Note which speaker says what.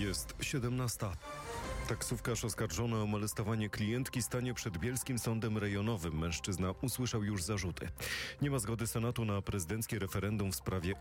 Speaker 1: Jest 17. Taksówkarz oskarżony o molestowanie klientki stanie przed bielskim sądem rejonowym. Mężczyzna usłyszał już zarzuty. Nie ma zgody Senatu na prezydenckie referendum w sprawie